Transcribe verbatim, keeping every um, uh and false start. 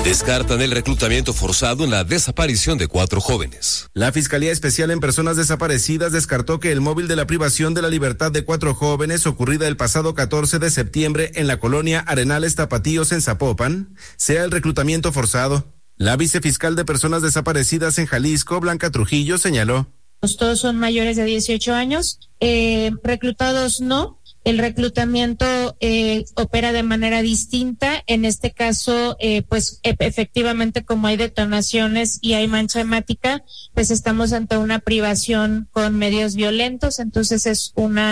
Descartan el reclutamiento forzado en la desaparición de cuatro jóvenes. La Fiscalía Especial en Personas Desaparecidas descartó que el móvil de la privación de la libertad de cuatro jóvenes ocurrida el pasado catorce de septiembre en la colonia Arenales Tapatíos en Zapopan sea el reclutamiento forzado. La vicefiscal de Personas Desaparecidas en Jalisco, Blanca Trujillo, señaló: todos son mayores de dieciocho años, eh, reclutados no. El reclutamiento eh, opera de manera distinta. En este caso, eh, pues e- efectivamente, como hay detonaciones y hay mancha hemática, pues estamos ante una privación con medios violentos. Entonces es una